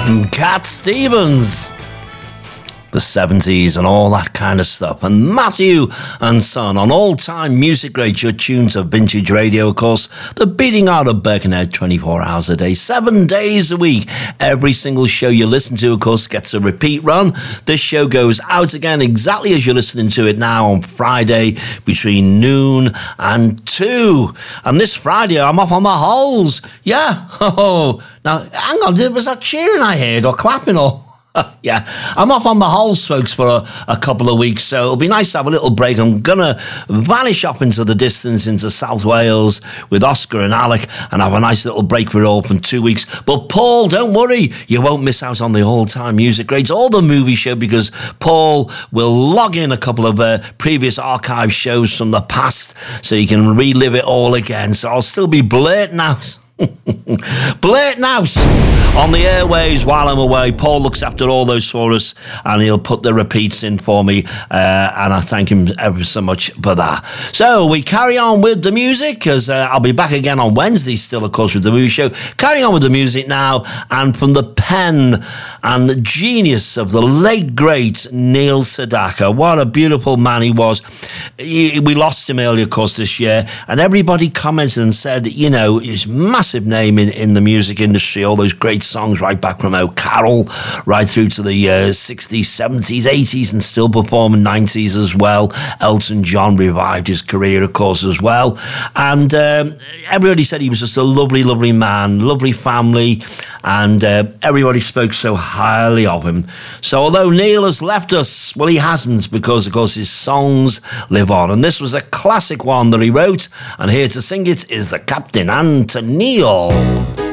Cat Stevens, the 70s and all that kind of stuff. And Matthew and Son on all-time music grade, your tunes of vintage radio, of course. The beating out of Birkenhead 24 hours a day, 7 days a week. Every single show you listen to, of course, gets a repeat run. This show goes out again exactly as you're listening to it now on Friday between noon and 2. And this Friday, I'm off on the holes. Yeah. Oh, now, hang on, was that cheering I heard or clapping or... Yeah, I'm off on the holes, folks, for a couple of weeks, so it'll be nice to have a little break. I'm going to vanish up into the distance into South Wales with Oscar and Alec and have a nice little break for it all for 2 weeks. But Paul, don't worry, you won't miss out on the all-time music grades or the movie show, because Paul will log in a couple of previous archive shows from the past so you can relive it all again. So I'll still be blurting out. Blurting out on the airwaves while I'm away. Paul looks after all those for us and he'll put the repeats in for me, and I thank him ever so much for that. So we carry on with the music, because I'll be back again on Wednesday still, of course, with the movie show. Carrying on with the music now, and from the pen and the genius of the late great Neil Sedaka. What a beautiful man he was. We lost him earlier, of course, this year, and everybody commented and said, you know, his massive name in the music industry, all those great songs right back from O'Carroll right through to the 60s, 70s, 80s, and still performing 90s as well. Elton John revived his career, of course, as well. And everybody said he was just a lovely, lovely man, lovely family, and everybody spoke so highly of him. So although Neil has left us, well, he hasn't, because, of course, his songs live on. And this was a classic one that he wrote, and here to sing it is the Captain Anthony.